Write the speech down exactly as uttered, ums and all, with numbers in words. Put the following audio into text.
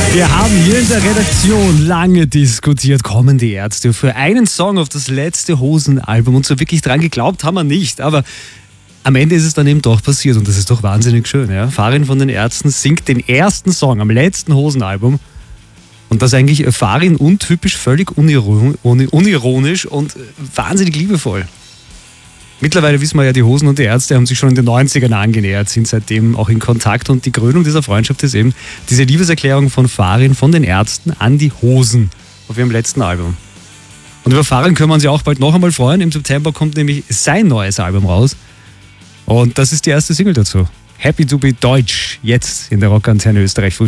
Wir haben hier in der Redaktion lange diskutiert, kommen die Ärzte für einen Song auf das letzte Hosen-Album, und so wirklich dran geglaubt haben wir nicht, aber am Ende ist es dann eben doch passiert und das ist doch wahnsinnig schön. Ja? Farin von den Ärzten singt den ersten Song am letzten Hosen-Album und das eigentlich Farin untypisch, völlig unironisch und wahnsinnig liebevoll. Mittlerweile wissen wir ja, die Hosen und die Ärzte haben sich schon in den neunzigern angenähert, sind seitdem auch in Kontakt, und die Krönung dieser Freundschaft ist eben diese Liebeserklärung von Farin von den Ärzten an die Hosen auf ihrem letzten Album. Und über Farin können wir uns ja auch bald noch einmal freuen. Im September kommt nämlich sein neues Album raus und das ist die erste Single dazu. Happy to be Deutsch, jetzt in der Rockantenne Österreich.